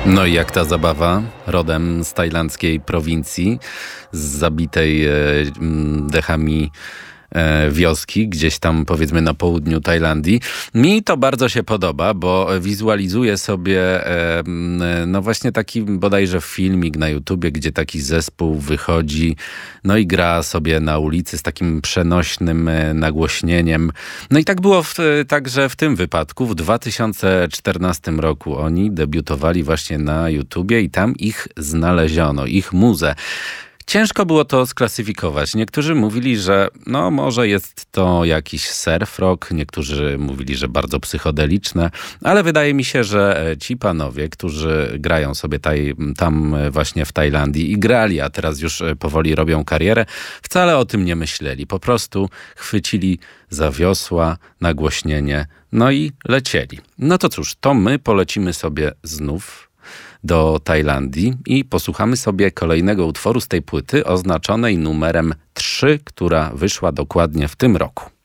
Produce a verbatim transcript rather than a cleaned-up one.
No i jak ta zabawa? Rodem z tajlandzkiej prowincji, z zabitej e, dechami e, wioski, gdzieś tam powiedzmy na południu Tajlandii. Mi to bardzo się podoba, bo wizualizuję sobie e, no właśnie taki bodajże filmik na YouTubie, gdzie taki zespół wychodzi, no i gra sobie na ulicy z takim przenośnym e, nagłośnieniem. No i tak było w, także w tym wypadku. W dwa tysiące czternastym roku oni debiutowali właśnie na YouTubie i tam ich znaleziono, ich muzę. Ciężko było to sklasyfikować. Niektórzy mówili, że no może jest to jakiś surf rock, niektórzy mówili, że bardzo psychodeliczne, ale wydaje mi się, że ci panowie, którzy grają sobie taj, tam właśnie w Tajlandii i grali, a teraz już powoli robią karierę, wcale o tym nie myśleli. Po prostu chwycili za wiosła, nagłośnienie, no i lecieli. No to cóż, to my polecimy sobie znów do Tajlandii i posłuchamy sobie kolejnego utworu z tej płyty oznaczonej numerem trzy, która wyszła dokładnie w tym roku.